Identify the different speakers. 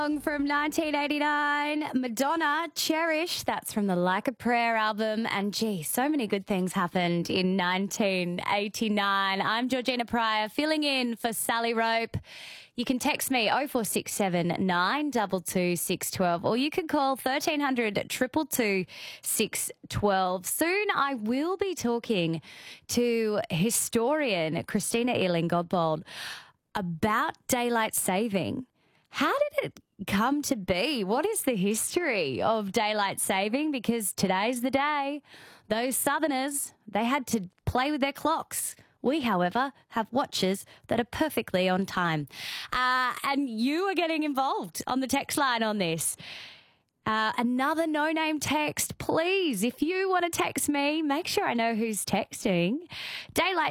Speaker 1: Song from 1989, Madonna, Cherish. That's from the Like a Prayer album. And gee, so many good things happened in 1989. I'm Georgina Pryor, filling in for Sally Rope. You can text me 0467 922 612, or you can call 1300 222 612. Soon I will be talking to historian Christina Ealing-Godbold about daylight saving. How did it come to be? What is the history of daylight saving? Because today's the day. Those Southerners, they had to play with their clocks. We, however, have watches that are perfectly on time. And you are getting involved on the text line on this. Another no-name text, please. If you want to text me, make sure I know who's texting. Daylight